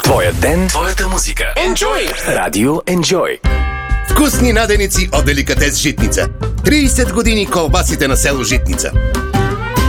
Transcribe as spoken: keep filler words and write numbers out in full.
Твоя ден, твоята музика. Enjoy! Радио Enjoy. Вкусни наденици от Деликатес Житница. трийсет години колбасите на село Житница.